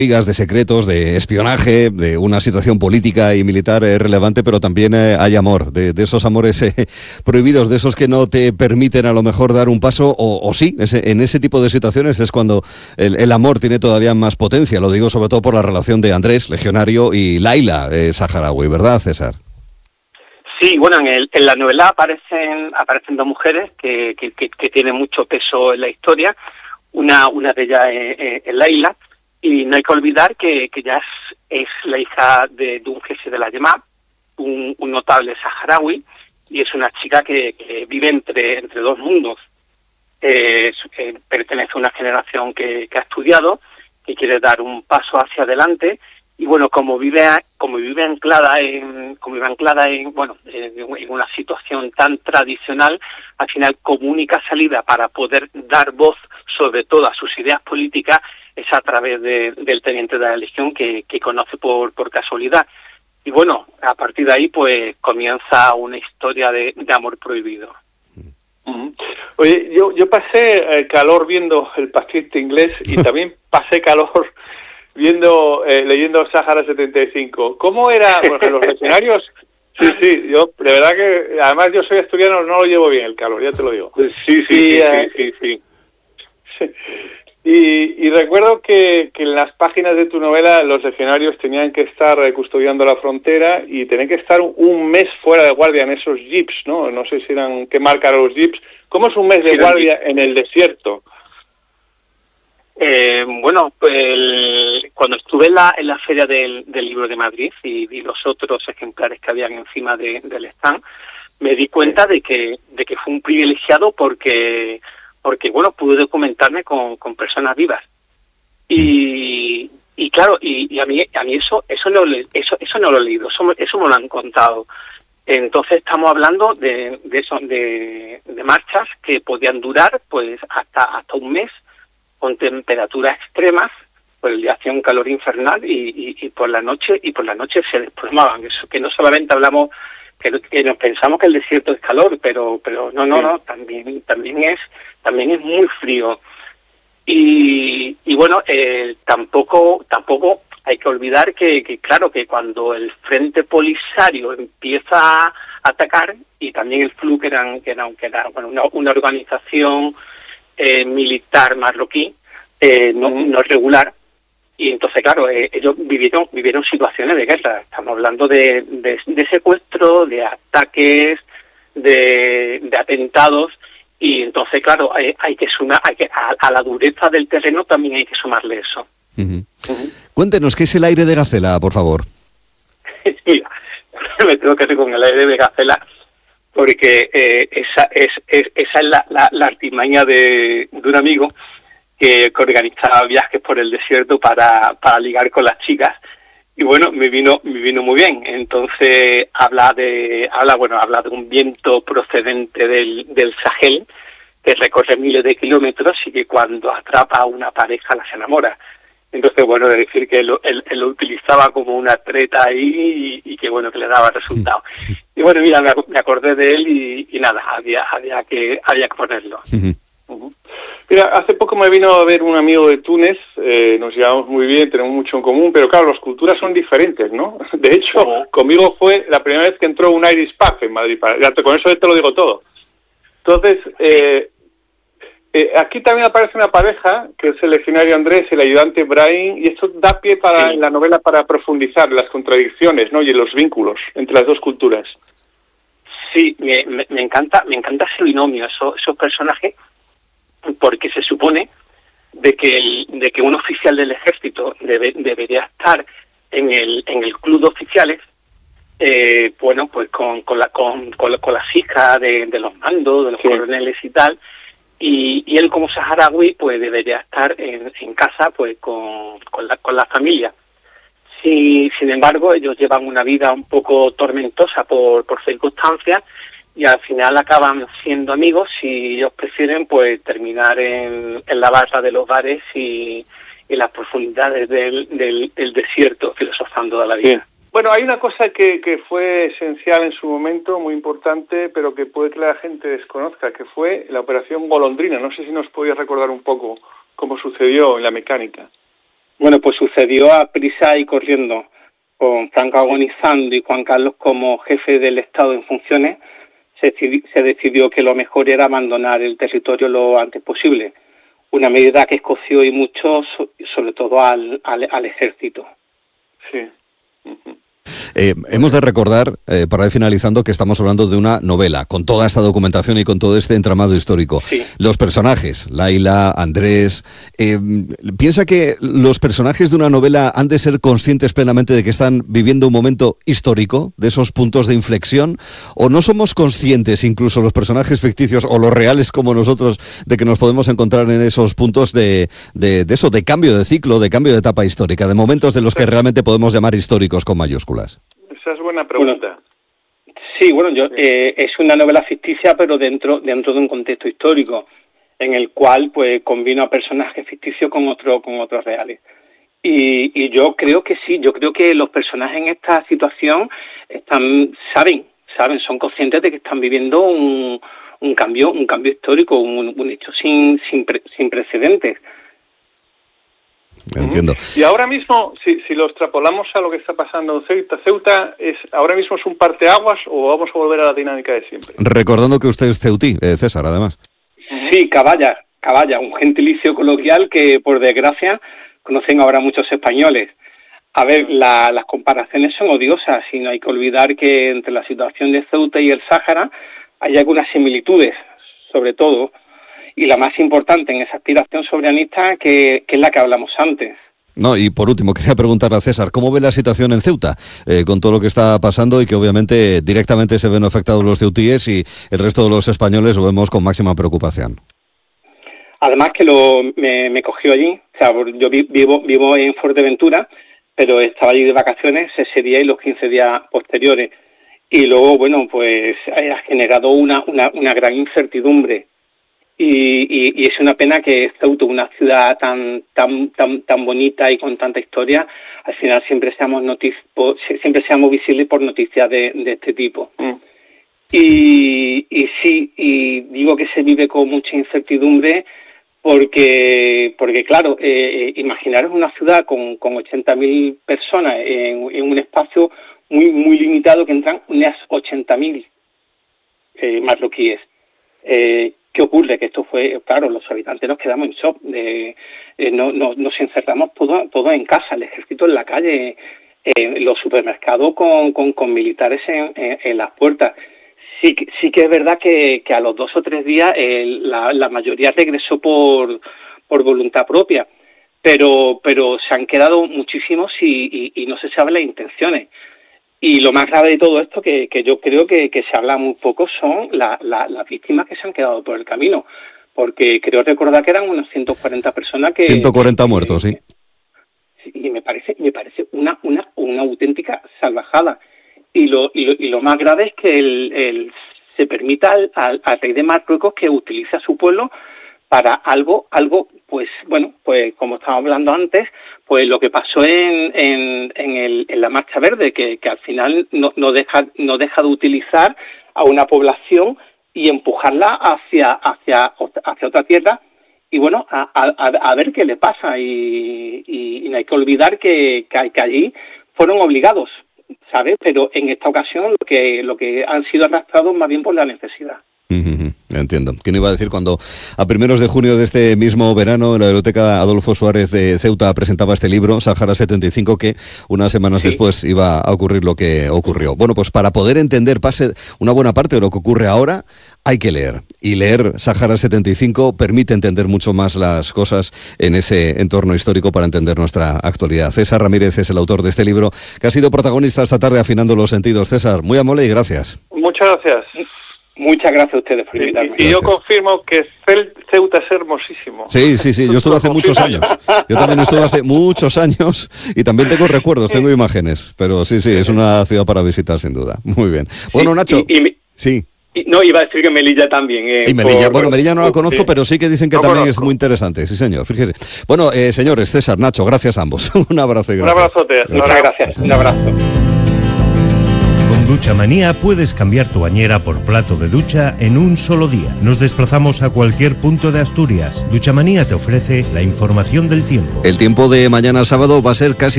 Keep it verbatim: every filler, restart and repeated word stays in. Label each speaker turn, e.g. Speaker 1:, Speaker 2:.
Speaker 1: de secretos, de espionaje, de una situación política y militar eh, relevante, pero también eh, hay amor, de, de esos amores eh, prohibidos, de esos que no te permiten a lo mejor dar un paso, o, o sí, ese, en ese tipo de situaciones es cuando el, el amor tiene todavía más potencia. Lo digo sobre todo por la relación de Andrés, legionario, y Laila, eh, saharaui, ¿verdad, César?
Speaker 2: Sí, bueno, en, el, en la novela aparecen aparecen dos mujeres que, que, que, que tienen mucho peso en la historia. Una, una de ellas es, es Laila. Y no hay que olvidar que, que ya es, es la hija de, de un jefe de la Yemá, un, un notable saharaui, y es una chica que, que vive entre, entre dos mundos. Eh, eh, pertenece a una generación que, que ha estudiado, que quiere dar un paso hacia adelante, y bueno, como vive como vive anclada en como vive anclada en bueno en, en una situación tan tradicional, al final como única salida para poder dar voz sobre todas sus ideas políticas es a través de, del teniente de la Legión que, que conoce por, por casualidad. Y bueno, a partir de ahí pues comienza una historia de, de amor prohibido.
Speaker 3: Uh-huh. Oye, yo, yo pasé eh, calor viendo El paciente inglés y también pasé calor viendo eh, leyendo Sáhara setenta y cinco. ¿Cómo era? Porque los escenarios... Sí, sí, yo, de verdad que, además yo soy asturiano, no lo llevo bien el calor, ya te lo digo.
Speaker 2: Sí, sí,
Speaker 3: y,
Speaker 2: sí,
Speaker 3: eh,
Speaker 2: sí, sí, sí.
Speaker 3: Y, y recuerdo que, que en las páginas de tu novela los legionarios tenían que estar eh, custodiando la frontera y tenían que estar un, un mes fuera de guardia en esos jeeps, ¿no? No sé si eran, qué marca eran los jeeps. ¿Cómo es un mes de
Speaker 2: Sí,
Speaker 3: guardia en el desierto?
Speaker 2: Eh, bueno, pues el, cuando estuve en la, en la Feria del, del Libro de Madrid y vi los otros ejemplares que habían encima de, del stand, me di cuenta de que de que fue un privilegiado porque porque bueno pude documentarme con, con personas vivas y, y claro y, y a mí a mí eso eso no eso eso no lo he leído, eso, eso me lo han contado. Entonces estamos hablando de de, eso, de de marchas que podían durar pues hasta hasta un mes con temperaturas extremas, pues el día hacía un calor infernal y, y, y por la noche y por la noche se desplomaban. Eso que no solamente hablamos que, que nos pensamos que el desierto es calor, pero pero no no sí. no también también es también es muy frío. Y, y bueno, eh, tampoco tampoco hay que olvidar que, que claro que cuando el Frente Polisario empieza a atacar, y también el F L U, que eran que eran que era bueno, una, una organización eh, militar marroquí, eh, no, no regular, y entonces claro eh, ellos vivieron vivieron situaciones de guerra. Estamos hablando de, de, de secuestro, de ataques, de, de atentados. Y entonces, claro, hay, hay que sumar, hay que, a, a la dureza del terreno también hay que sumarle eso.
Speaker 1: Uh-huh. Uh-huh. Cuéntenos, ¿qué es el aire de Gacela, por favor?
Speaker 2: Mira, me tengo que hacer con el aire de Gacela, porque eh, esa es, es esa es la, la, la artimaña de, de un amigo que, que organizaba viajes por el desierto para, para ligar con las chicas. Y bueno, me vino me vino muy bien. Entonces habla de habla bueno habla de un viento procedente del, del Sahel que recorre miles de kilómetros y que cuando atrapa a una pareja las enamora. Entonces, bueno, es decir que él, él, él lo utilizaba como una treta ahí y, y que bueno, que le daba resultados. Y bueno, mira, me, me acordé de él y, y nada, había había que había que ponerlo.
Speaker 3: Uh-huh. Mira, hace poco me vino a ver un amigo de Túnez, eh, nos llevamos muy bien, tenemos mucho en común, pero claro, las culturas son diferentes, ¿no? De hecho, uh-huh. conmigo fue la primera vez que entró un Irish Pub en Madrid, ya te, con eso te lo digo todo. Entonces, eh, eh, aquí también aparece una pareja, que es el legionario Andrés, el ayudante Brahim, y esto da pie para sí. en la novela para profundizar las contradicciones, ¿no? Y en los vínculos entre las dos culturas.
Speaker 2: Sí, me, me, me encanta, me encanta ese binomio, esos, esos personajes, porque se supone de que el, de que un oficial del ejército debe, debería estar en el en el club de oficiales, eh, bueno, pues con con la con con, con las hijas de, de los mandos, de los sí. coroneles y tal, y, y él como saharaui pues debería estar en, en casa pues con con la con la familia. Sí, sin embargo, ellos llevan una vida un poco tormentosa por por circunstancias. Y al final acaban siendo amigos y ellos prefieren pues terminar en, en la barra de los bares y en las profundidades del, del, del desierto filosofando de la vida.
Speaker 3: Sí. Bueno, hay una cosa que, que fue esencial en su momento, muy importante, pero que puede que la gente desconozca, que fue la Operación Golondrina. No sé si nos podías recordar un poco cómo sucedió en la mecánica.
Speaker 2: Bueno, pues sucedió a prisa y corriendo, con Franco agonizando y Juan Carlos como jefe del Estado en funciones. Se, se decidió que lo mejor era abandonar el territorio lo antes posible, una medida que escoció y mucho, sobre todo al, al, al ejército.
Speaker 3: Sí. Uh-huh.
Speaker 1: Eh, hemos de recordar, eh, para ir finalizando, que estamos hablando de una novela, con toda esta documentación y con todo este entramado histórico.
Speaker 2: Sí.
Speaker 1: Los personajes, Laila, Andrés, eh, ¿piensa que los personajes de una novela han de ser conscientes plenamente de que están viviendo un momento histórico, de esos puntos de inflexión? ¿O no somos conscientes, incluso los personajes ficticios o los reales como nosotros, de que nos podemos encontrar en esos puntos de, de, de eso, de cambio de ciclo, de cambio de etapa histórica, de momentos de los que realmente podemos llamar históricos con mayúsculas?
Speaker 3: Esa es buena pregunta.
Speaker 2: Bueno, sí, bueno, yo eh, es una novela ficticia, pero dentro dentro de un contexto histórico, en el cual pues combino a personajes ficticios con otros con otros reales. Y, y yo creo que sí, yo creo que los personajes en esta situación están saben, saben, son conscientes de que están viviendo un, un cambio, un cambio histórico, un, un hecho sin sin, pre, sin precedentes.
Speaker 1: Entiendo.
Speaker 3: Y ahora mismo, si, si lo extrapolamos a lo que está pasando en Ceuta, ¿Ceuta es ahora mismo es un parteaguas o vamos a volver a la dinámica de siempre?
Speaker 1: Recordando que usted es ceutí, eh, César, además.
Speaker 2: Sí, caballa, caballa, un gentilicio coloquial que, por desgracia, conocen ahora muchos españoles. A ver, la, las comparaciones son odiosas y no hay que olvidar que entre la situación de Ceuta y el Sáhara hay algunas similitudes, sobre todo, y la más importante en esa aspiración soberanista que, que es la que hablamos antes.
Speaker 1: No, y por último, quería preguntarle a César, ¿cómo ve la situación en Ceuta? Eh, con todo lo que está pasando y que obviamente directamente se ven afectados los ceutíes y el resto de los españoles lo vemos con máxima preocupación.
Speaker 2: Además que lo me, me cogió allí, o sea, yo vivo, vivo en Fuerteventura, pero estaba allí de vacaciones ese día y los quince días posteriores. Y luego, bueno, pues ha generado una, una, una gran incertidumbre. Y, y, y es una pena que Ceuta, una ciudad tan tan tan tan bonita y con tanta historia, al final siempre seamos notic- siempre seamos visibles por noticias de, de este tipo. Mm. Y, y sí, y digo que se vive con mucha incertidumbre porque, porque claro, eh, imaginaros una ciudad con, con ochenta mil personas en, en un espacio muy muy limitado que entran unas ochenta mil eh, marroquíes. Eh, ¿Qué ocurre? Que esto fue, claro, los habitantes nos quedamos en shock, de, eh, no, no, nos encerramos todos todo en casa, el ejército en la calle, eh, los supermercados con, con, con militares en, en, en las puertas. Sí, sí que es verdad que, que a los dos o tres días eh, la, la mayoría regresó por, por voluntad propia, pero, pero se han quedado muchísimos y, y, y no se saben las intenciones. Y lo más grave de todo esto, que, que yo creo que, que se habla muy poco, son la, la, las víctimas que se han quedado por el camino. Porque creo recordar que eran unas ciento cuarenta personas que...
Speaker 1: ciento cuarenta muertos, sí.
Speaker 2: Y me parece me parece una una una auténtica salvajada. Y lo y lo, y lo más grave es que el, el se permita al, al, al rey de Marruecos que utilice a su pueblo para algo, algo pues bueno, pues como estábamos hablando antes, pues lo que pasó en, en, en, el, en la Marcha Verde, que, que al final no, no, deja, no deja de utilizar a una población y empujarla hacia, hacia, hacia otra tierra, y bueno, a, a, a ver qué le pasa, y, y, y no hay que olvidar que, que, que allí fueron obligados, ¿sabes? Pero en esta ocasión lo que, lo que han sido arrastrados más bien por la necesidad.
Speaker 1: Entiendo. ¿Quién iba a decir cuando a primeros de junio de este mismo verano en la Biblioteca Adolfo Suárez de Ceuta presentaba este libro, Sáhara setenta y cinco, que unas semanas sí. después iba a ocurrir lo que ocurrió? Bueno, pues para poder entender pase una buena parte de lo que ocurre ahora, hay que leer. Y leer Sáhara setenta y cinco permite entender mucho más las cosas en ese entorno histórico para entender nuestra actualidad. César Ramírez es el autor de este libro, que ha sido protagonista esta tarde afinando los sentidos. César, muy amable y gracias.
Speaker 3: Muchas gracias.
Speaker 2: Muchas gracias a ustedes por invitarme.
Speaker 3: Y, y yo confirmo que Ceuta es hermosísimo.
Speaker 1: Sí, sí, sí, yo estuve hace muchos años. Yo también estuve hace muchos años y también tengo recuerdos, tengo imágenes. Pero sí, sí, es una ciudad para visitar sin duda. Muy bien. Bueno, Nacho.
Speaker 2: Y, y,
Speaker 1: sí.
Speaker 2: Y, no, iba a decir que Melilla también. Eh,
Speaker 1: y Melilla,
Speaker 2: por,
Speaker 1: bueno, Melilla no la conozco, sí. pero sí que dicen que
Speaker 3: no
Speaker 1: también
Speaker 3: conozco.
Speaker 1: es muy interesante. Sí, señor, fíjese. Bueno, eh, señores, César, Nacho, gracias a ambos. Un abrazo y gracias.
Speaker 3: Un abrazote.
Speaker 2: Muchas gracias. Un abrazo.
Speaker 4: Duchamanía puedes cambiar tu bañera por plato de ducha en un solo día. Nos desplazamos a cualquier punto de Asturias. Duchamanía te ofrece la información del tiempo.
Speaker 1: El tiempo de mañana sábado va a ser casi